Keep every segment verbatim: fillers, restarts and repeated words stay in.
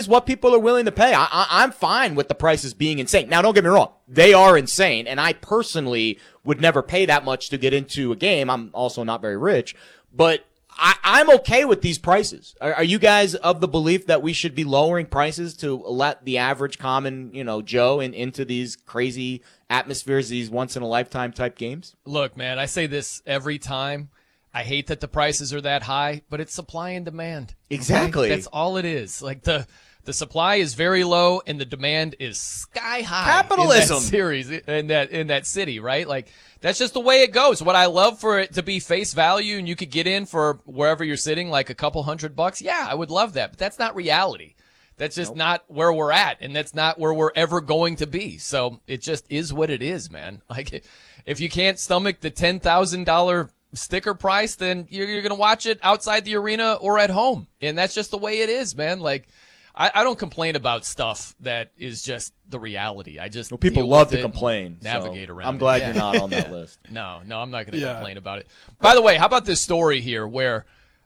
is what people are willing to pay. I, I, I'm fine with the prices being insane. Now, don't get me wrong. They are insane, and I personally would never pay that much to get into a game. I'm also not very rich, but I, I'm okay with these prices. Are, are you guys of the belief that we should be lowering prices to let the average common, you know, Joe in, into these crazy atmospheres, these once-in-a-lifetime type games? Look, man, I say this every time. I hate that the prices are that high, but it's supply and demand. Exactly. Okay? That's all it is. Like the the supply is very low and the demand is sky high. Capitalism. In that series in that in that city, right? Like that's just the way it goes. What I love for it to be face value and you could get in for wherever you're sitting, like a couple hundred bucks. Yeah, I would love that, but that's not reality. That's just nope. not where we're at, and that's not where we're ever going to be. So it just is what it is, man. Like if you can't stomach the ten thousand dollars sticker price, then you're, you're going to watch it outside the arena or at home. And that's just the way it is, man. Like, I, I don't complain about stuff that is just the reality. I just well, people love to complain. Navigate so around I'm glad it. you're Yeah. not on that list. No, no, I'm not going to yeah. complain about it. By the way, how about this story here where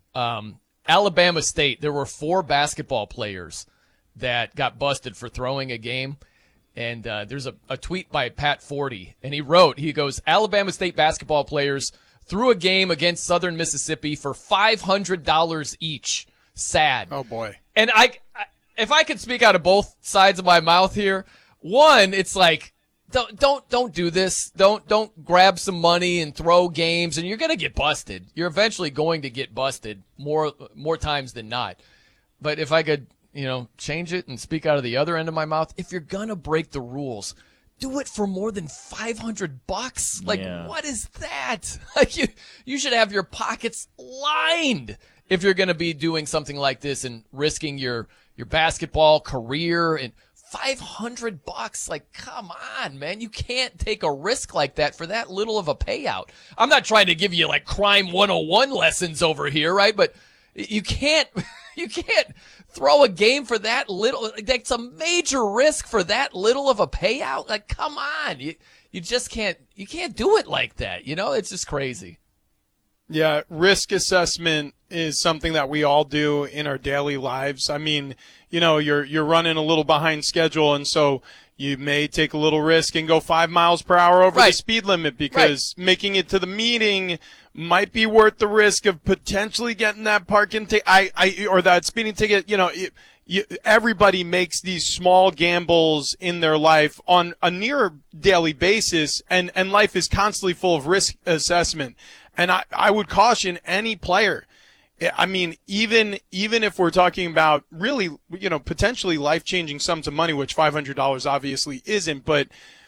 um, Alabama State, there were four basketball players that got busted for throwing a game. And uh, there's a, a tweet by Pat Forty, and he wrote, he goes, Alabama State basketball players threw a game against Southern Mississippi for five hundred dollars each. Sad. Oh, boy. And I, I, if I could speak out of both sides of my mouth here, one, it's like, don't, don't, don't do this. Don't, don't grab some money and throw games, and you're going to get busted. You're eventually going to get busted more, more times than not. But if I could, you know, change it and speak out of the other end of my mouth, if you're going to break the rules, do it for more than five hundred bucks. Like, yeah. what is that? Like, you, you should have your pockets lined if you're going to be doing something like this and risking your, your basketball career and five hundred bucks. Like, come on, man. You can't take a risk like that for that little of a payout. I'm not trying to give you like crime one oh one lessons over here, right? But you can't, you can't throw a game for that little. That's a major risk for that little of a payout. Like, come on. You, you just can't, you can't do it like that. You know, it's just crazy. Yeah, risk assessment is something that we all do in our daily lives. I mean, you know, you're you're running a little behind schedule, and so you may take a little risk and go five miles per hour over right. the speed limit because right. making it to the meeting might be worth the risk of potentially getting that parking ticket, I, I, or that speeding ticket. You know, it, you, everybody makes these small gambles in their life on a near daily basis, and, and life is constantly full of risk assessment. And I, I would caution any player. I mean, even even if we're talking about really, you know, potentially life-changing sums of money, which five hundred dollars obviously isn't, but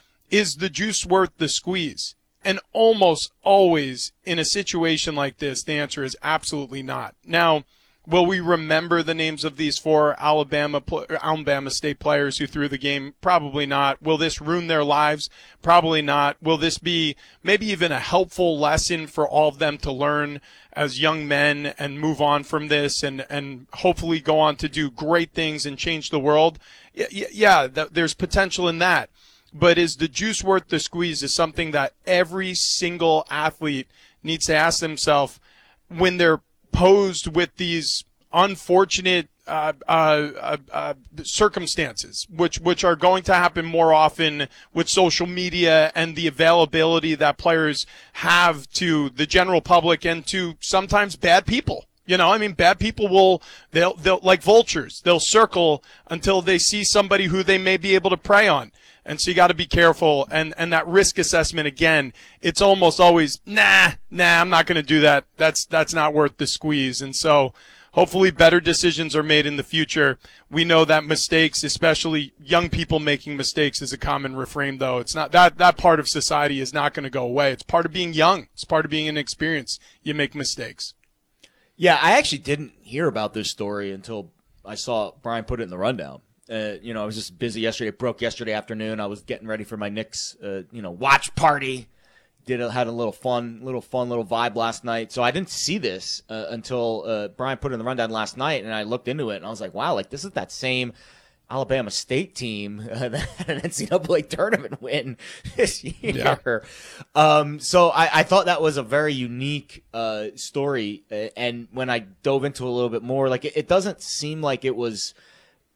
is the juice worth the squeeze? And almost always in a situation like this, the answer is absolutely not. Now, will we remember the names of these four Alabama Alabama State players who threw the game? Probably not. Will this ruin their lives? Probably not. Will this be maybe even a helpful lesson for all of them to learn as young men and move on from this and, and hopefully go on to do great things and change the world? Yeah, yeah, there's potential in that. But is the juice worth the squeeze is something that every single athlete needs to ask themselves when they're posed with these unfortunate uh, uh, uh, uh, circumstances, which which are going to happen more often with social media and the availability that players have to the general public and to sometimes bad people. You know, I mean, bad people will, they'll, they'll, like vultures, they'll circle until they see somebody who they may be able to prey on. And so you got to be careful. And, and that risk assessment, again, it's almost always, nah, nah, I'm not going to do that. That's, that's not worth the squeeze. And so hopefully better decisions are made in the future. We know that mistakes, especially young people making mistakes, is a common refrain, though. It's not that, that part of society is not going to go away. It's part of being young. It's part of being inexperienced. You make mistakes. Yeah, I actually didn't hear about this story until I saw Brian put it in the rundown. Uh, you know, I was just busy yesterday. It broke yesterday afternoon. I was getting ready for my Knicks, uh, you know, watch party. Did a, had a little fun, little fun, little vibe last night. So I didn't see this uh, until uh, Brian put it in the rundown last night, and I looked into it, and I was like, wow, like this is that same Alabama State team uh, that had an N C double A tournament win this year. Yeah. Um, so I, I thought that was a very unique uh, story. Uh, and when I dove into it a little bit more, like it, it doesn't seem like it was like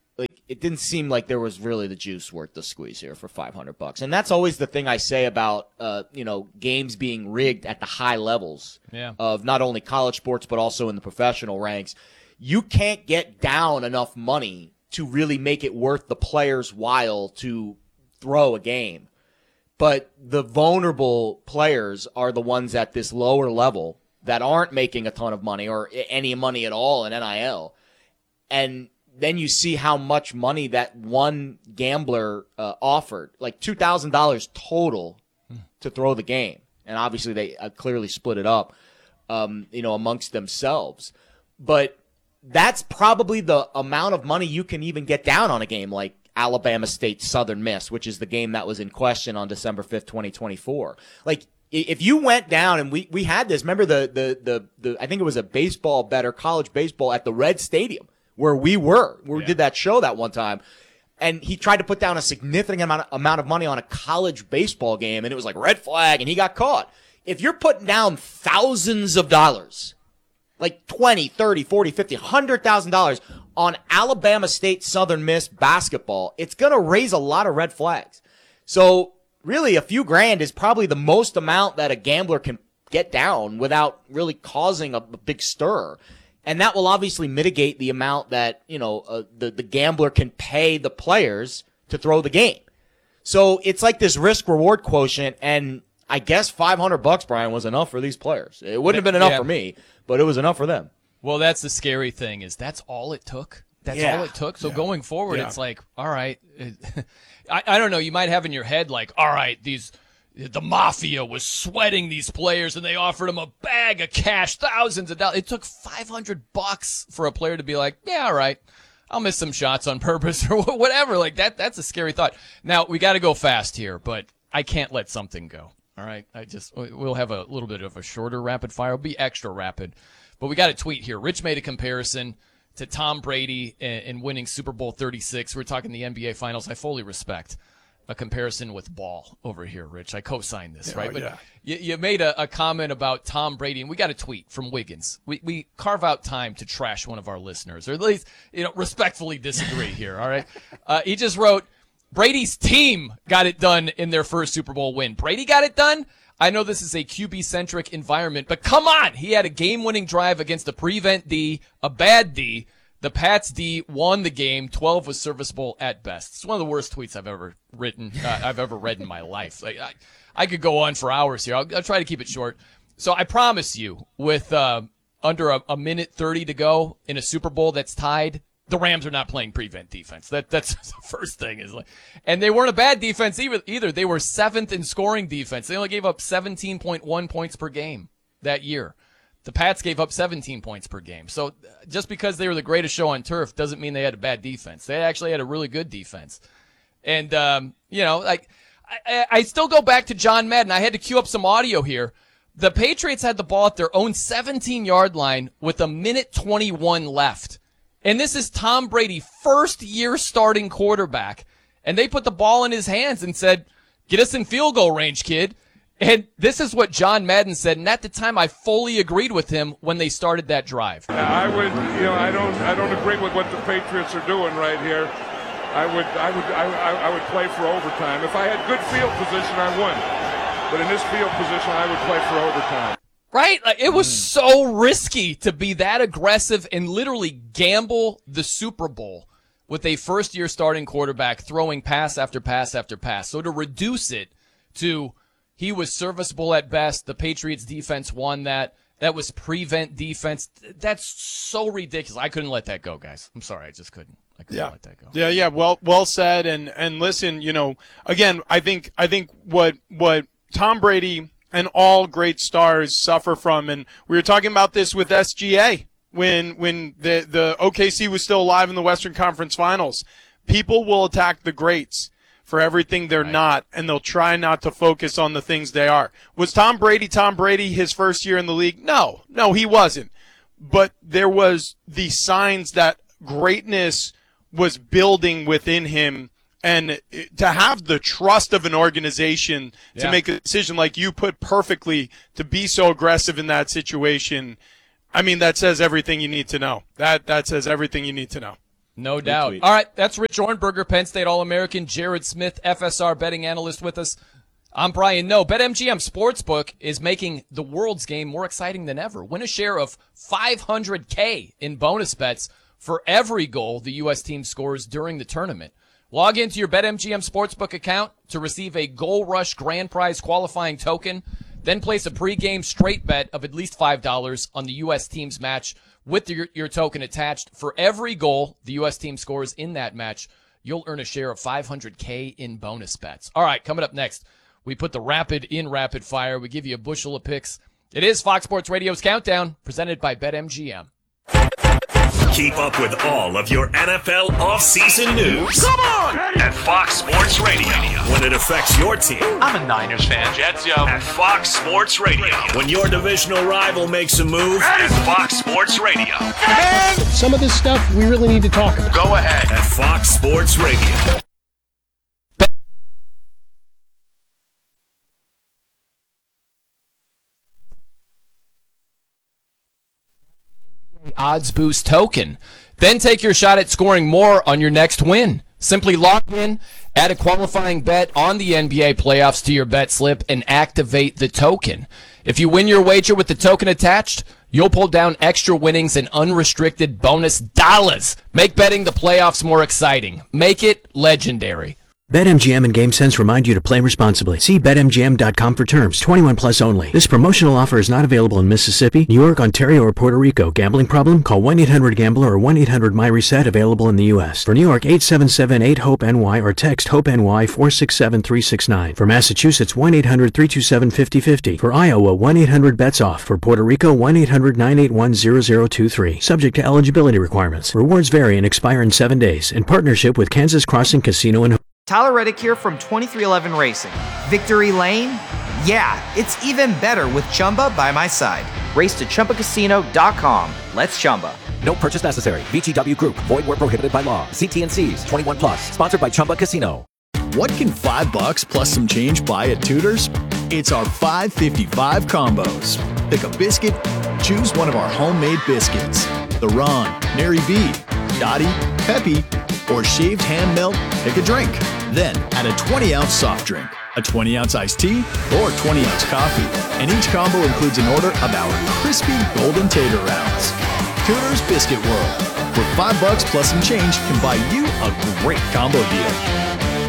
it didn't seem like there was really the juice worth the squeeze here for five hundred bucks. And that's always the thing I say about, uh, you know, games being rigged at the high levels yeah. of not only college sports, but also in the professional ranks. You can't get down enough money to really make it worth the player's while to throw a game. But the vulnerable players are the ones at this lower level that aren't making a ton of money or any money at all in N I L. And then you see how much money that one gambler uh, offered, like two thousand dollars total to throw the game. And obviously they uh, clearly split it up, um, you know, amongst themselves. But that's probably the amount of money you can even get down on a game like Alabama State Southern Miss, which is the game that was in question on December fifth, twenty twenty-four. Like, if you went down and we, we had this, remember the, the, the, the, I think it was a baseball bet or college baseball at the Red Stadium where we were, where we yeah. did that show that one time. And he tried to put down a significant amount of, amount of money on a college baseball game, and it was like red flag, and he got caught. If you're putting down thousands of dollars, like twenty, thirty, forty, fifty, one hundred thousand dollars on Alabama State Southern Miss basketball, it's going to raise a lot of red flags. So really, a few grand is probably the most amount that a gambler can get down without really causing a, a big stir. And that will obviously mitigate the amount that, you know, uh, the, the gambler can pay the players to throw the game. So it's like this risk reward quotient. And I guess five hundred bucks, Brian, was enough for these players. It wouldn't have been enough yeah. for me, but it was enough for them. Well, that's the scary thing is that's all it took. That's Yeah. all it took. So Yeah. going forward, Yeah. it's like, all right, I, I don't know. You might have in your head like, all right, these the mafia was sweating these players and they offered them a bag of cash, thousands of dollars. It took five hundred bucks for a player to be like, yeah, all right, I'll miss some shots on purpose or whatever. Like that, that's a scary thought. Now we got to go fast here, but I can't let something go. All right. I just, we'll have a little bit of a shorter rapid fire. It'll be extra rapid, but we got a tweet here. Rich made a comparison to Tom Brady in winning Super Bowl thirty-six. We're talking the N B A Finals. I fully respect a comparison with ball over here, Rich. I co-signed this, Yeah, right? But yeah. you, you made a, a comment about Tom Brady, and we got a tweet from Wiggins. We we carve out time to trash one of our listeners, or at least, you know, respectfully disagree here, all right? Uh, he just wrote, Brady's team got it done in their first Super Bowl win. Brady got it done? I know this is a Q B-centric environment, but come on! He had a game-winning drive against a prevent D, a bad D. The Pats D won the game. twelve was serviceable at best. It's one of the worst tweets I've ever written, uh, I've ever read in my life. Like, I, I could go on for hours here. I'll, I'll try to keep it short. So I promise you, with uh, under a, a minute thirty to go in a Super Bowl that's tied, the Rams are not playing prevent defense. That that's the first thing is like, and they weren't a bad defense either. Either they were seventh in scoring defense. They only gave up seventeen point one points per game that year. The Pats gave up seventeen points per game. So just because they were the greatest show on turf doesn't mean they had a bad defense. They actually had a really good defense. And, um, you know, like I, I still go back to John Madden. I had to cue up some audio here. The Patriots had the ball at their own seventeen-yard line with a minute twenty-one left. And this is Tom Brady, first-year starting quarterback. And they put the ball in his hands and said, get us in field goal range, kid. And this is what John Madden said, and at the time I fully agreed with him when they started that drive. I would, you know, I don't, I don't agree with what the Patriots are doing right here. I would, I would, I, I would play for overtime. If I had good field position, I would. But in this field position, I would play for overtime. Right? Like, it was mm. so risky to be that aggressive and literally gamble the Super Bowl with a first-year starting quarterback throwing pass after pass after pass. So to reduce it to he was serviceable at best. The Patriots defense won that. That was prevent defense. That's so ridiculous. I couldn't let that go, guys. I'm sorry. I just couldn't. I couldn't yeah. let that go. Yeah, yeah. Well, well said. And, and listen, you know, again, I think, I think what, what Tom Brady and all great stars suffer from, and we were talking about this with S G A when, when the, the O K C was still alive in the Western Conference Finals. People will attack the greats for everything they're right. not, and they'll try not to focus on the things they are. Was Tom Brady Tom Brady his first year in the league? No, no, he wasn't. But there was the signs that greatness was building within him, and to have the trust of an organization to yeah. make a decision like you put perfectly, to be so aggressive in that situation, I mean, that says everything you need to know. That that says everything you need to know. No doubt. Retweet. All right, that's Rich Ornberger, Penn State All-American, Jared Smith, F S R betting analyst with us. I'm Brian Noe. BetMGM Sportsbook is making the world's game more exciting than ever. Win a share of five hundred K in bonus bets for every goal the U S team scores during the tournament. Log into your BetMGM Sportsbook account to receive a Goal Rush Grand Prize qualifying token. Then place a pregame straight bet of at least five dollars on the U S team's match with your, your token attached. For every goal the U S team scores in that match, you'll earn a share of five hundred K in bonus bets. All right, coming up next, we put the rapid in rapid fire. We give you a bushel of picks. It is Fox Sports Radio's Countdown, presented by BetMGM. Keep up with all of your N F L offseason news. Come on! At Fox Sports Radio. When it affects your team. I'm a Niners fan. Jets, yo. At Fox Sports Radio. When your divisional rival makes a move. At Fox Sports Radio. And some of this stuff we really need to talk about. Go ahead. At Fox Sports Radio. Odds Boost token. Then take your shot at scoring more on your next win. Simply log in, add a qualifying bet on the N B A playoffs to your bet slip, and activate the token. If you win your wager with the token attached, you'll pull down extra winnings and unrestricted bonus dollars. Make betting the playoffs more exciting. Make it legendary. BetMGM and GameSense remind you to play responsibly. See Bet M G M dot com for terms. twenty-one plus only. This promotional offer is not available in Mississippi, New York, Ontario, or Puerto Rico. Gambling problem? Call one eight hundred gambler or one eight hundred my reset. Available in the U S. For New York, eight seven seven eight hope N Y or text HOPE-NY four six seven three six nine. For Massachusetts, one eight hundred three two seven five zero five zero. For Iowa, one eight hundred bets off. For Puerto Rico, one eight hundred nine eight one zero zero two three. Subject to eligibility requirements. Rewards vary and expire in seven days. In partnership with Kansas Crossing Casino and Tyler Reddick here from twenty-three eleven Racing. Victory Lane? Yeah, it's even better with Chumba by my side. Race to Chumba Casino dot com. Let's Chumba. No purchase necessary. V G W Group. Void where prohibited by law. See T and C's. twenty-one plus. Sponsored by Chumba Casino. What can five bucks plus some change buy at Tudor's? It's our five fifty-five combos. Pick a biscuit, choose one of our homemade biscuits. The Ron, Mary B, Dottie, Peppy, or shaved ham melt, pick a drink. Then add a twenty ounce soft drink, a twenty ounce iced tea, or twenty ounce coffee. And each combo includes an order of our crispy golden tater rounds. Tudor's Biscuit World, where five bucks plus some change can buy you a great combo deal.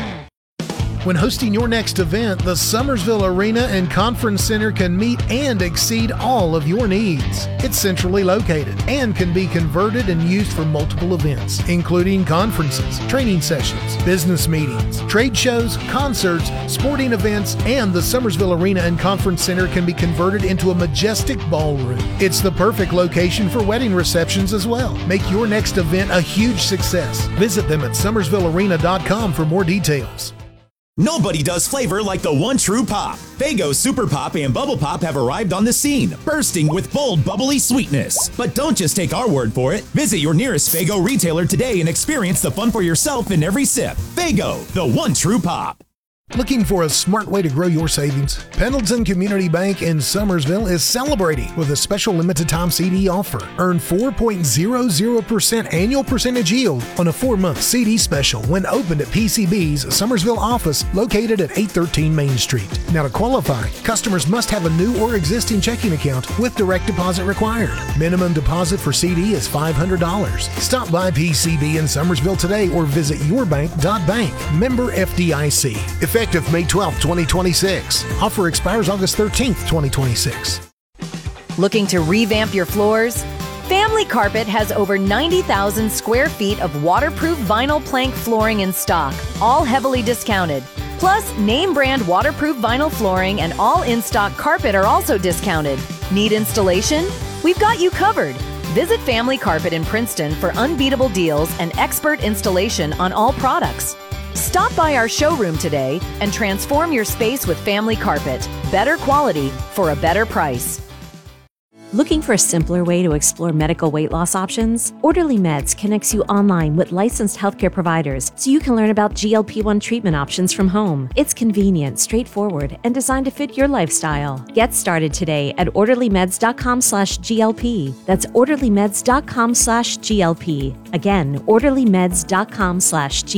When hosting your next event, the Summersville Arena and Conference Center can meet and exceed all of your needs. It's centrally located and can be converted and used for multiple events, including conferences, training sessions, business meetings, trade shows, concerts, sporting events, and the Summersville Arena and Conference Center can be converted into a majestic ballroom. It's the perfect location for wedding receptions as well. Make your next event a huge success. Visit them at summersville arena dot com for more details. Nobody does flavor like the one true pop. Faygo Super Pop and Bubble Pop have arrived on the scene, bursting with bold, bubbly sweetness. But don't just take our word for it. Visit your nearest Faygo retailer today and experience the fun for yourself in every sip. Faygo, the one true pop. Looking for a smart way to grow your savings? Pendleton Community Bank in Summersville is celebrating with a special limited time C D offer. Earn four point zero zero percent annual percentage yield on a four-month C D special when opened at P C B's Summersville office located at eight thirteen Main Street. Now to qualify, customers must have a new or existing checking account with direct deposit required. Minimum deposit for C D is five hundred dollars. Stop by P C B in Summersville today or visit your bank dot bank. Member F D I C. Effective May twelfth, twenty twenty-six. Offer expires August thirteenth, twenty twenty-six. Looking to revamp your floors? Family Carpet has over ninety thousand square feet of waterproof vinyl plank flooring in stock, all heavily discounted. Plus, name brand waterproof vinyl flooring and all in-stock carpet are also discounted. Need installation? We've got you covered. Visit Family Carpet in Princeton for unbeatable deals and expert installation on all products. Stop by our showroom today and transform your space with Family Carpet. Better quality for a better price. Looking for a simpler way to explore medical weight loss options? Orderly Meds connects you online with licensed healthcare providers so you can learn about G L P one treatment options from home. It's convenient, straightforward, and designed to fit your lifestyle. Get started today at orderlymeds.com slash GLP. That's orderlymeds.com slash GLP. Again, orderlymeds.com slash GLP.